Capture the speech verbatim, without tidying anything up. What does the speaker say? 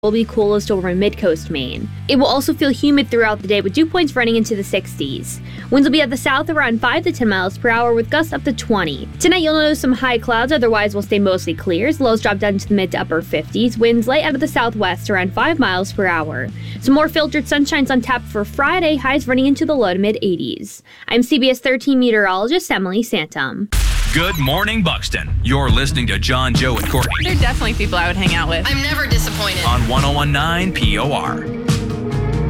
will be coolest over mid-coast Maine. It will also feel humid throughout the day with dew points running into the sixties. Winds will be at the south around five to ten miles per hour with gusts up to twenty. Tonight you'll notice some high clouds, otherwise will stay mostly clear. Lows drop down to the mid to upper fifties. Winds light out of the southwest around five miles per hour. Some more filtered sunshine's on tap for Friday, highs running into the low to mid eighties. I'm C B S thirteen meteorologist Emily Santum. Good morning, Buxton. You're listening to John, Joe, and Courtney. They're definitely people I would hang out with. I'm never disappointed. On one oh one point nine P O R.